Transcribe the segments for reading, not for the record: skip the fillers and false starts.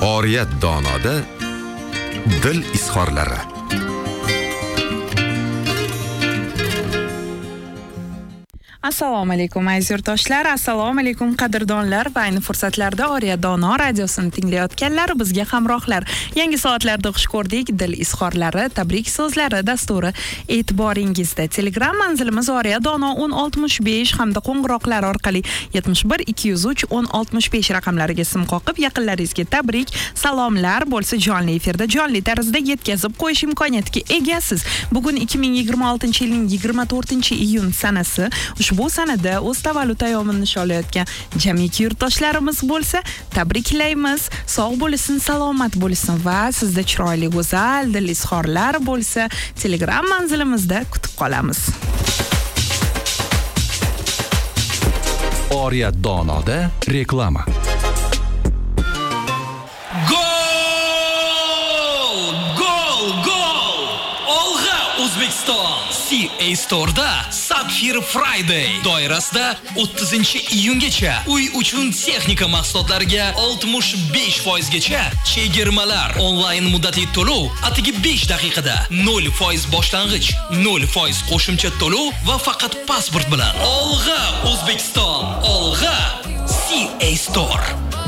Oriyat donoda dil izhorlari. Assalomu alaykum aziz yurtdoshlar, assalomu alaykum qadrdonlar va ayni fursatlarda Oriyat dono radiosini tinglayotganlar, bizga hamrohlar. Yangi soatlarda xush ko'rdik. Dil izhorlari, tabrik so'zlari dasturi e'tiboringizda. Telegram manzilimiz Oriyat dono 1065 hamda qo'ng'iroqlar orqali 71 203 1065 raqamlariga sim qoqib, yaqinlaringizga tabrik, salomlar bo'lsa jonli efirda, jonli tarzda yetkazib qo'yish imkoniyatiga egasiz. Bugun 2026-yilning 24-iyun sanasi. Ushbu sanada o'z tavallud ayyomini nishonlayotgan jamiki yurtdoshlarimiz bo'lsa, tabriklaymiz. Sog' bo'lsin, salomat bo'lsin va sizda chiroyli, go'zal dil izhorlar bo'lsa, Telegram manzilimizda kutib qolamiz. Oriyat donoda reklama. O'zbekiston CA Store'da Sapphire Friday doirasida 30-iyungacha uy uchun texnika mahsulotlariga 65% gacha chegirmalar, onlayn muddatli to'lov atigi 5 daqiqada, 0% boshlang'ich, 0% qo'shimcha to'lov va faqat pasport bilan. Olg'a O'zbekiston, olg'a CA Store.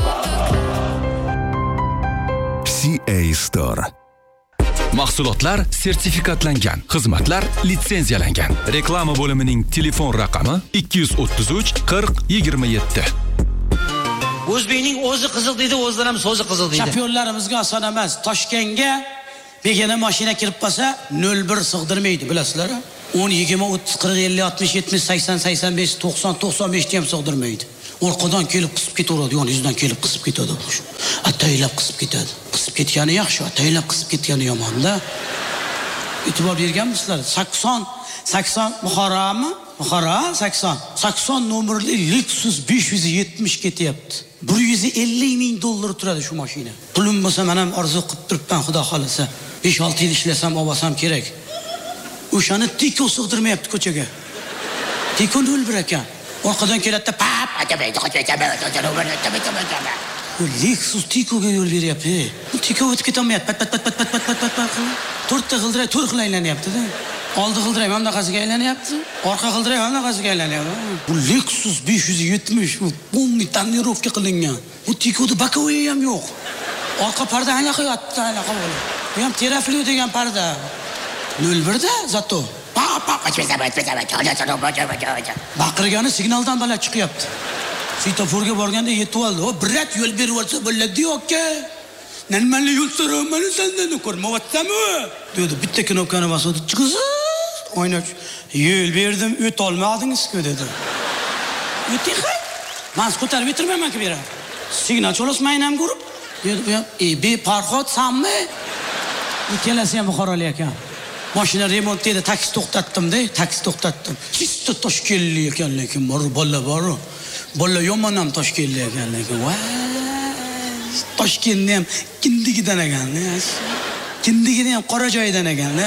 CA Store. Mahsulotlar sertifikatlangan, xizmatlar litsenziyalangan. Reklama bo'limining telefon raqami 233 40 27. O'zbekning o'zi qiziq deydi, o'zidan ham so'zi qiziq deydi. Championlarimizga oson emas. Toshkentga begona mashina kirib qolsa 01 sig'dirmaydi, bilasizlar? 10, 20, 30, 40, 50, 60, 70, 80, 85, 90, 95 ham sig'dirmaydi. Orqadan kelib qisib ketaveradi, yoningizdan kelib qisib ketadi. Ataylab qisib ketadi. Qisib ketgani yaxshi, ataylab qisib ketgani yomon-da. E'tibor berganmisizlar? 80 Buxoromi? Buxoro 80 nomerli Lexus 570 ketyapti. $150,000 turadi shu mashina. Pulim bo'lsa, men ham orzu qilib turibman, xudo xolasa. 5-6 yil ishlasam, olsam kerak. O'shani tiko sig'dirmayapti ko'chaga. Tiko 01 ekan. Orqadan keladi, pap, Lexus Tiko'ga yo'l beryapti. Tiko o'tib ketolmayapti. Pat. 4ta g'ildirak 4 xil aylanyapti-da. Oldi g'ildirak ham bunaqasiga aylanyapti. Orqa g'ildirak ham bunaqasiga aylanyapti. Bu Lexus 570, bu полный tonirovka qilingan. Bu Tiko'da bokovoyi ham yo'q. Orqa parda anaqa yotdi, anaqa bo'ldi. Bu ham terafli degan parda. 01da zato. Baqirgani signaldan baland chiqyapti. Svetoforga borganda yetib oldi. O birat yo'l berib olsa bo'ladi-ku, aka. Normalni yo'l so'rayman sendan, ko'rmayapsanmi? dedi. Bitta knopkani bosdi. Chiqsiz. O'ynab yo'l berdim, o't olmadingiz-ku dedi. O'ting. Men ko'tarib o'tirmayman-ku bu yerga. Signal cho'lasmayman ham ko'rib. Dedi, "Be Farhod sanmi?" Ikkalasi ham Buxorolik ekan. Mashina remont dedi, taksi to'xtatdim-da, taksi to'xtatdim. Chista Toshkentlik ekan, lekin bor. Bolla yomon ham Toshkentlik ekan, lekin voy. Toshkentni ham kindigidan ekan-da. Kindigini ham qora joyidan ekan-da.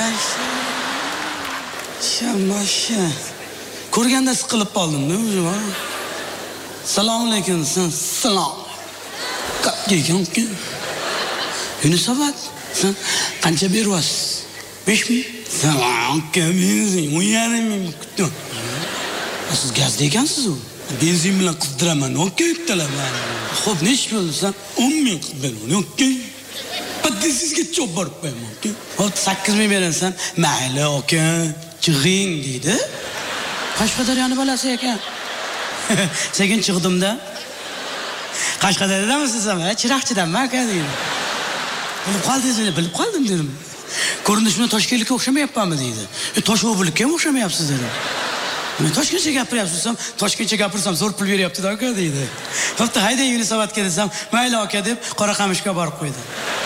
Mashina. Ko'rganda siqilib qoldim-da o'zi. Assalomu alaykum, salom. Qancha Yunusobod, sen qancha beryapsiz? 5,000. Salom, kamizing, 10,000 kutdim. Siz gazda ekansiz-ku? Benzin bilan qizdiraman, okey talaman. Xo'p, nechta bo'lsa 10,000 qildim, okey. Paddisizga cho'p borib qo'yaman, okey. Xo'p, 8,000 berasan, mayli, okey. Chig'ing deydi. Qashqadaryoni balasi ekan. Sekin chiqdim-da. Qashqadaryodamisiz ham? Chiroqchidanman, aka deydi. Bilib qoldim dedim. Ko'rinishimdan Toshkentlikka o'xshamayapmanmi deydi. Toshobullikka ham o'xshamayapsiz dedim. Men Toshkentcha gapiryapsizsam, Toshkentcha gapirsam zo'r pul beryapti-da aka deydi. Xo'pda haydang Yunusobodga desam, mayli aka deb Qoraqamishga borib qo'ydi.